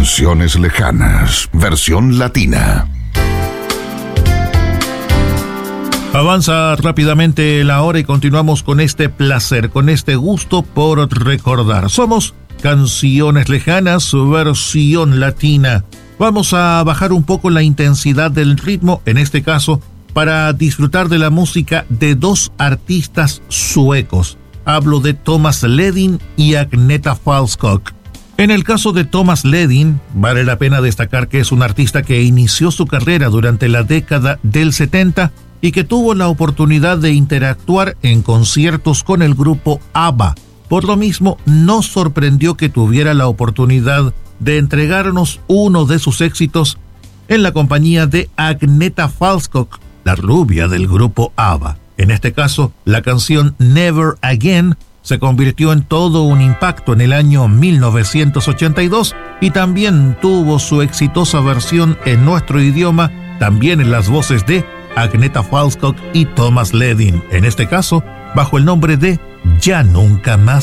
Canciones lejanas, versión latina. Avanza rápidamente la hora y continuamos con este placer, con este gusto por recordar. Somos Canciones Lejanas, versión latina. Vamos a bajar un poco la intensidad del ritmo, en este caso, para disfrutar de la música de dos artistas suecos. Hablo de Thomas Ledin y Agneta Falskog. En el caso de Thomas Ledin, vale la pena destacar que es un artista que inició su carrera durante la década del 70 y que tuvo la oportunidad de interactuar en conciertos con el grupo ABBA. Por lo mismo, nos sorprendió que tuviera la oportunidad de entregarnos uno de sus éxitos en la compañía de Agneta Falskog, la rubia del grupo ABBA. En este caso, la canción Never Again se convirtió en todo un impacto en el año 1982 y también tuvo su exitosa versión en nuestro idioma, también en las voces de Agneta Falskog y Thomas Ledin, en este caso bajo el nombre de Ya Nunca Más.